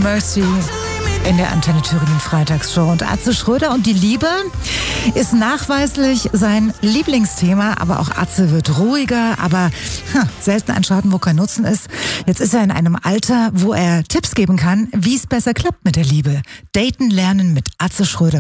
Mercy in der Antenne Thüringen Freitagsshow. Und Atze Schröder und die Liebe ist nachweislich sein Lieblingsthema, aber auch Atze wird ruhiger, aber selten ein Schaden, wo kein Nutzen ist. Jetzt ist er in einem Alter, wo er Tipps geben kann, wie es besser klappt mit der Liebe. Daten lernen mit Atze Schröder.